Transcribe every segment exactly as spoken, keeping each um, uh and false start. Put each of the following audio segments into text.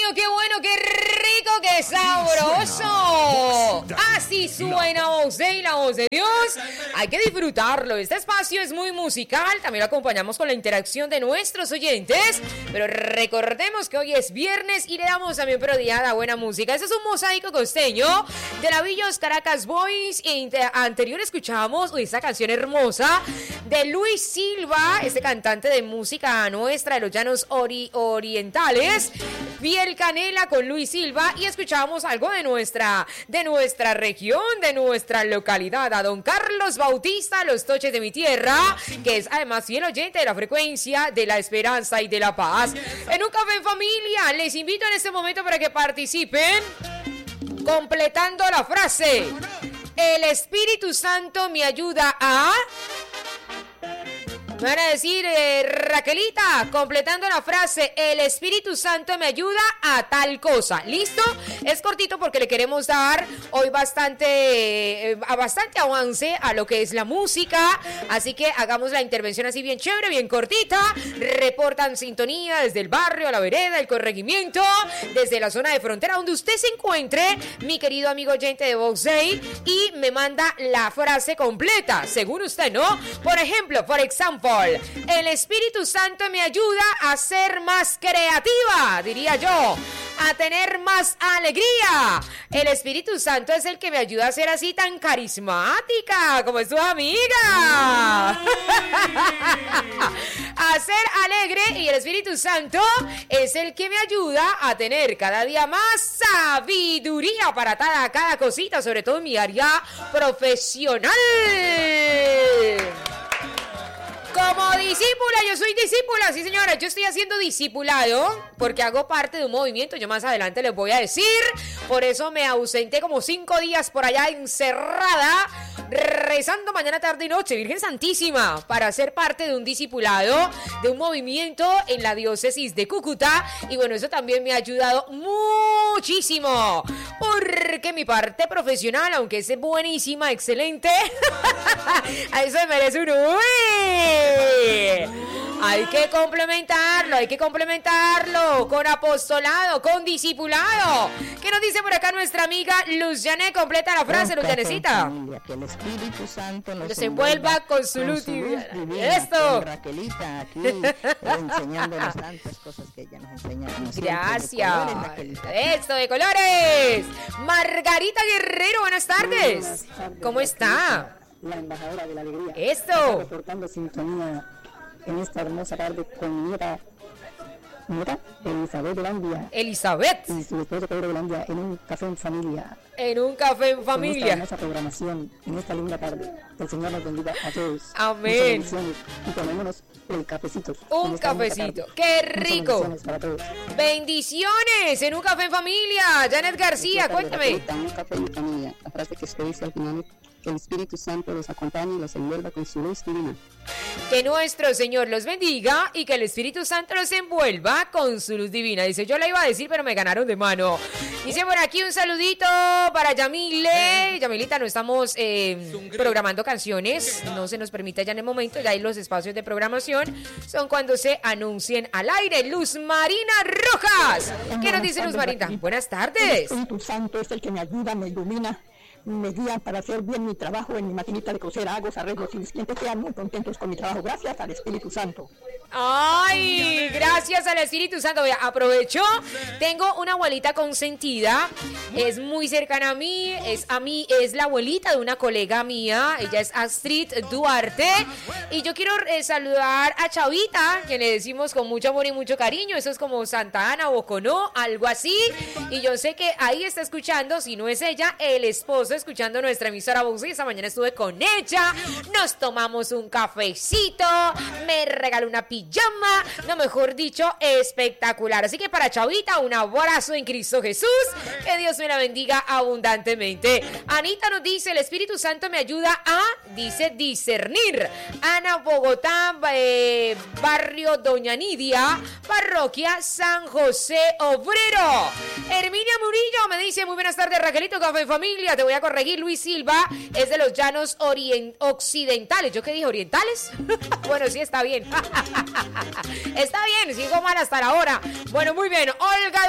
qué bueno, qué rico, qué sabroso. Así suena Voz de la Voz de Dios. Hay que disfrutarlo. Este espacio es muy musical. También lo acompañamos con la interacción de nuestros oyentes. Pero recordemos que hoy es viernes y le damos también prioridad a buena música. Este es un mosaico costeño de la Villos Caracas Boys. Y anterior escuchábamos esta canción hermosa de Luis Silva, este cantante de música nuestra de los llanos ori- orientales. Piel Canela con Luis Silva, y escuchábamos algo de nuestra, de nuestra región, de nuestra localidad, a don Carlos Bautista, Los Toches de mi Tierra, que es además fiel oyente de la frecuencia de la esperanza y de la paz. En un café en familia, les invito en este momento para que participen completando la frase: el Espíritu Santo me ayuda a... Me van a decir, eh, Raquelita, completando la frase, el Espíritu Santo me ayuda a tal cosa. ¿Listo? Es cortito porque le queremos dar hoy bastante, eh, bastante avance a lo que es la música. Así que hagamos la intervención así bien chévere, bien cortita. Reportan sintonía desde el barrio, la vereda, el corregimiento, desde la zona de frontera donde usted se encuentre, mi querido amigo oyente de Vox Day, y me manda la frase completa, según usted, ¿no? Por ejemplo, por ejemplo, el Espíritu Santo me ayuda a ser más creativa, diría yo, a tener más alegría. El Espíritu Santo es el que me ayuda a ser así tan carismática como es tu amiga. A ser alegre, y el Espíritu Santo es el que me ayuda a tener cada día más sabiduría para cada, cada cosita, sobre todo en mi área profesional. Como discípula, yo soy discípula, sí señora, yo estoy haciendo discipulado porque hago parte de un movimiento, yo más adelante les voy a decir, por eso me ausenté como cinco días por allá encerrada, rezando mañana, tarde y noche, Virgen Santísima, para ser parte de un discipulado, de un movimiento en la diócesis de Cúcuta, y bueno, eso también me ha ayudado muchísimo, porque mi parte profesional, aunque es buenísima, excelente, a eso me merece un uy. Hay que complementarlo, hay que complementarlo con apostolado, con discipulado. ¿Qué nos dice por acá nuestra amiga Luz Janet? Completa la frase, Luz Janecita. Que el Espíritu Santo nos, nos envuelva con su luz divina. Esto. Raquelita aquí eh, enseñándonos tantas cosas que ella nos enseña. Gracias. Colores, Esto de colores. Margarita Guerrero, buenas tardes. Buenas tardes. ¿Cómo está? La embajadora de la alegría. Esto. Reportando sintonía en esta hermosa tarde con Mira, Mira, Elizabeth Belandia. Elizabeth. Y su esposo Pedro Belandia en un café en familia. En un café en familia. En esta hermosa programación, en esta linda tarde. El Señor nos bendiga a todos. Amén. Y tomémonos el cafecito. Un cafecito. ¡Qué rico! Bendiciones para todos. Bendiciones en un café en familia. Janet García, cuéntame. En un café en familia. La frase que se dice al final: que el Espíritu Santo los acompañe y los envuelva con su luz divina. Que nuestro Señor los bendiga y que el Espíritu Santo los envuelva con su luz divina. Dice, yo la iba a decir, pero me ganaron de mano. Dice por aquí un saludito para Yamile. Yamilita, no estamos eh, programando canciones. No se nos permite ya en el momento. Ya hay los espacios de programación. Son cuando se anuncien al aire. Luz Marina Rojas. ¿Qué nos dice Luz Marina? Buenas tardes. El Espíritu Santo es el que me ayuda, me ilumina, me guían para hacer bien mi trabajo en mi maquinita de coser, hago arreglos y mis clientes quedan muy contentos con mi trabajo. Gracias al Espíritu Santo. Ay, gracias al Espíritu Santo. Vea, aprovecho, tengo una abuelita consentida, es muy cercana a mí, es a mí, es la abuelita de una colega mía, ella es Astrid Duarte, y yo quiero eh, saludar a Chavita, que le decimos con mucho amor y mucho cariño, eso es como Santa Ana, Boconó, algo así, y yo sé que ahí está escuchando, si no es ella, el esposo escuchando nuestra emisora Voz. Esta mañana estuve con ella, nos tomamos un cafecito, me regaló una pijama, no, mejor dicho, espectacular. Así que para Chavita, un abrazo en Cristo Jesús, que Dios me la bendiga abundantemente. Anita nos dice, el Espíritu Santo me ayuda a, dice, discernir. Ana, Bogotá, eh, barrio Doña Nidia, parroquia San José Obrero. Herminia Murillo me dice, muy buenas tardes, Raquelito, café familia, te voy a corregir, Luis Silva es de los llanos orient- occidentales. ¿Yo qué dije? ¿Orientales? Bueno, sí, está bien. Está bien, sigo mal hasta ahora. Bueno, muy bien. Olga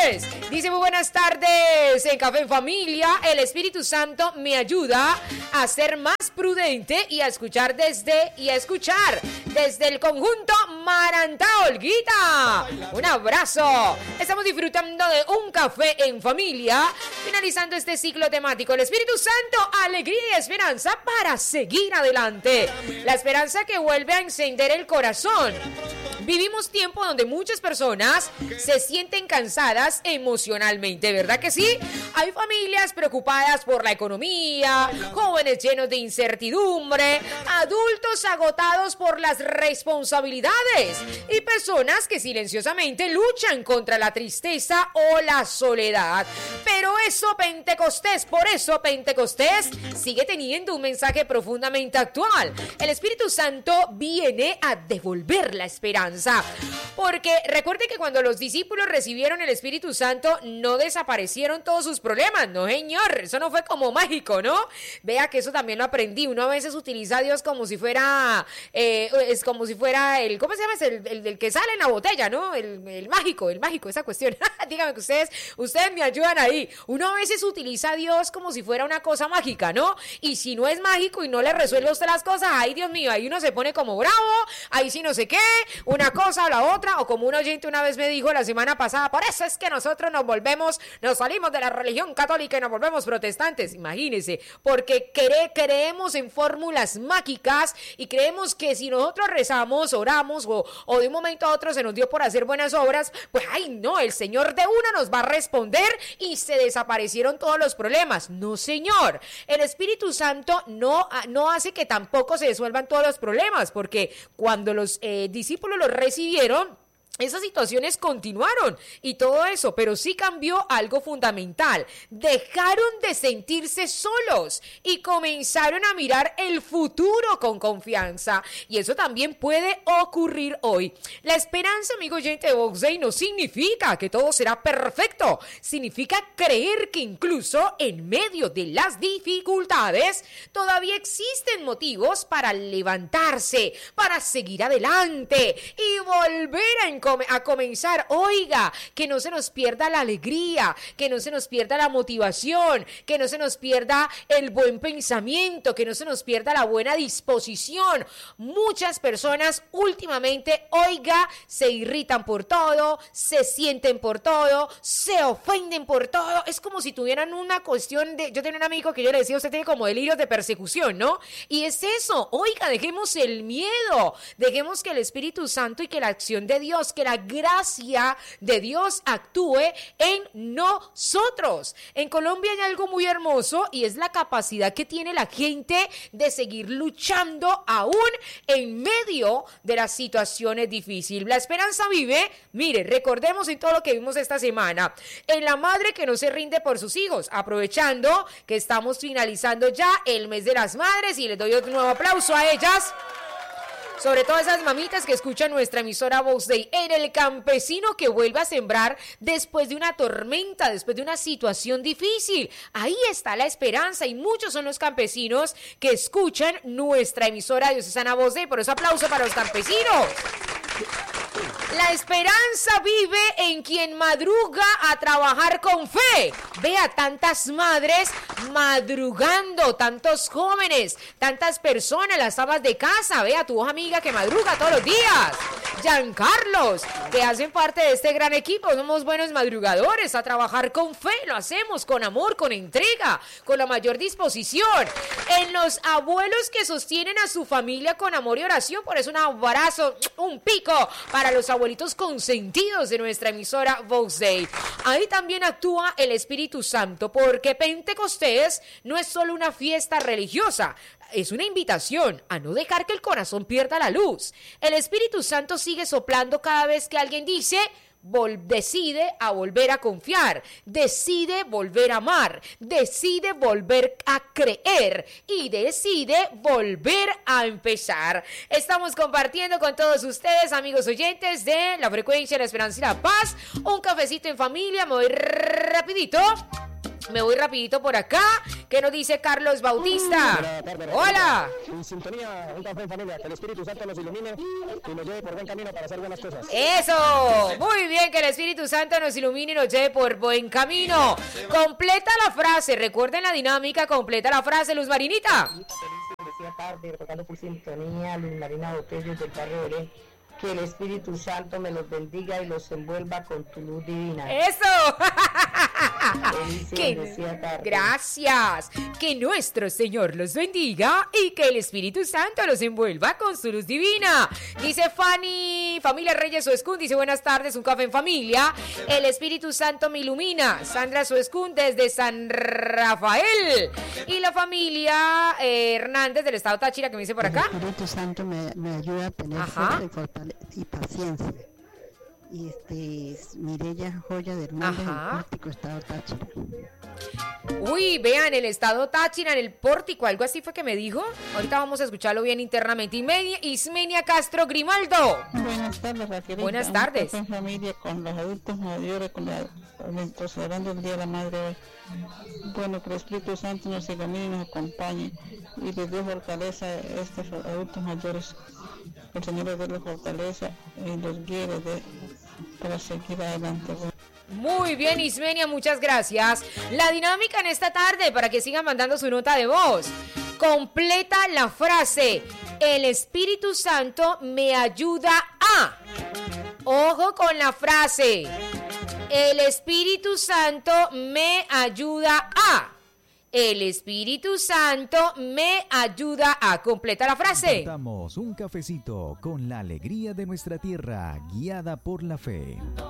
es. Dice muy buenas tardes en Café en Familia. El Espíritu Santo me ayuda a ser más prudente y a escuchar desde y a escuchar desde el conjunto Marantá Olguita. Un abrazo. Estamos disfrutando de un café en familia, finalizando este ciclo temático. El Espíritu Santo, alegría y esperanza para seguir adelante. La esperanza que vuelve a encender el corazón. Vivimos tiempo donde muchas personas se sienten cansadas emocionalmente, ¿verdad que sí? Hay familias preocupadas por la economía, jóvenes llenos de incertidumbre, adultos agotados por las responsabilidades y personas que silenciosamente luchan contra la tristeza o la soledad. Pero eso Pentecostés, por eso Pentecostés sigue teniendo un mensaje profundamente actual. El Espíritu Santo viene a devolver la esperanza. Porque recuerde que cuando los discípulos recibieron el Espíritu Santo no desaparecieron todos sus problemas, no señor, eso no fue como mágico, ¿no? Vea que eso también lo aprendí. Uno a veces utiliza a Dios como si fuera eh, es como si fuera el, ¿cómo se llama? El, el, el que sale en la botella, ¿no? El, el mágico, el mágico, esa cuestión. Dígame que ustedes, ustedes me ayudan ahí. Uno a veces utiliza a Dios como si fuera una cosa mágica, ¿no? Y si no es mágico y no le resuelve a usted las cosas, ay Dios mío, ahí uno se pone como bravo, ahí sí no sé qué, una cosa o la otra, o como un oyente una vez me dijo la semana pasada, por eso es que nosotros nos volvemos, nos salimos de la religión católica y nos volvemos protestantes, imagínense, porque cre- creemos en fórmulas mágicas y creemos que si nosotros rezamos, oramos o, o de un momento a otro se nos dio por hacer buenas obras, pues ay no, el Señor de una nos va a responder y se desaparecieron todos los problemas. No señor, el Espíritu Santo no, no hace que tampoco se resuelvan todos los problemas, porque cuando los eh, discípulos los recibieron, esas situaciones continuaron y todo eso, pero sí cambió algo fundamental. Dejaron de sentirse solos y comenzaron a mirar el futuro con confianza. Y eso también puede ocurrir hoy. La esperanza, amigo oyente de Vox Day, no significa que todo será perfecto. Significa creer que incluso en medio de las dificultades todavía existen motivos para levantarse, para seguir adelante y volver a encontrar a comenzar. Oiga, que no se nos pierda la alegría, que no se nos pierda la motivación, que no se nos pierda el buen pensamiento, que no se nos pierda la buena disposición. Muchas personas últimamente, oiga, se irritan por todo, se sienten por todo, se ofenden por todo. Es como si tuvieran una cuestión de... Yo tenía un amigo que yo le decía, usted tiene como delirios de persecución, ¿no? Y es eso, oiga, dejemos el miedo, dejemos que el Espíritu Santo y que la acción de Dios, que la gracia de Dios actúe en nosotros. En Colombia hay algo muy hermoso y es la capacidad que tiene la gente de seguir luchando aún en medio de las situaciones difíciles. La esperanza vive, mire, recordemos en todo lo que vimos esta semana, en la madre que no se rinde por sus hijos, aprovechando que estamos finalizando ya el mes de las madres y les doy otro nuevo aplauso a ellas. Sobre todo esas mamitas que escuchan nuestra emisora Vox Day. En el campesino que vuelve a sembrar después de una tormenta, después de una situación difícil. Ahí está la esperanza y muchos son los campesinos que escuchan nuestra emisora Diocesana Vox Day. Por eso aplauso para los campesinos. La esperanza vive en quien madruga a trabajar con fe. Vea tantas madres madrugando, tantos jóvenes, tantas personas, las amas de casa. Vea tu amiga que madruga todos los días. Giancarlos, que hacen parte de este gran equipo. Somos buenos madrugadores a trabajar con fe. Lo hacemos con amor, con entrega, con la mayor disposición. En los abuelos que sostienen a su familia con amor y oración. Por eso un abrazo, un pico para los abuelitos consentidos de nuestra emisora Vox Day. Ahí también actúa el Espíritu Santo, porque Pentecostés no es solo una fiesta religiosa, es una invitación a no dejar que el corazón pierda la luz. El Espíritu Santo sigue soplando cada vez que alguien dice... Vol- decide a volver a confiar, decide volver a amar, decide volver a creer y decide volver a empezar. Estamos compartiendo con todos ustedes, amigos oyentes de la frecuencia de la esperanza y la paz, un cafecito en familia. Me voy rapidito. Me voy rapidito por acá. ¿Qué nos dice Carlos Bautista? Hola. En sintonía, un café en familia, que el Espíritu Santo nos ilumine y nos lleve por buen camino para hacer buenas cosas. Eso, muy bien, que el Espíritu Santo nos ilumine y nos lleve por buen camino. Completa la frase, recuerden la dinámica, completa la frase, Luz Marinita. Decía tarde, tocando por sintonía, Luz Marina Botello del barrio Belén. Que el Espíritu Santo me los bendiga y los envuelva con tu luz divina. ¡Eso! Que, gracias. Que nuestro Señor los bendiga y que el Espíritu Santo los envuelva con su luz divina. Dice Fanny, familia Reyes Suescún, dice buenas tardes, un café en familia. El Espíritu Santo me ilumina. Sandra Suescún desde San Rafael. Y la familia eh, Hernández del estado Táchira, que me dice por acá. El Espíritu Santo me, me ayuda a tener fuerza y, fortale- y paciencia. Y este, Mireya Joya de Hernández, en el Pórtico, estado Táchira. Uy, vean, el estado Táchira, en el Pórtico, algo así fue que me dijo. Ahorita vamos a escucharlo bien internamente. Ismenia, Ismenia Castro Grimaldo. Buenas tardes, Raquelita. Buenas tardes. En familia con los adultos mayores, con la, considerando el Día de la Madre hoy. Bueno, que el Espíritu Santo nos ilumine y nos acompañe y les dé fortaleza a estos adultos mayores. El Señor les dé la fortaleza y los guíe de, para seguir adelante. Muy bien, Ismenia, muchas gracias. La dinámica en esta tarde, para que sigan mandando su nota de voz. Completa la frase: el Espíritu Santo me ayuda a. Ojo con la frase: el Espíritu Santo me ayuda a. El Espíritu Santo me ayuda a. Completa la frase. Damos un cafecito con la alegría de nuestra tierra, guiada por la fe.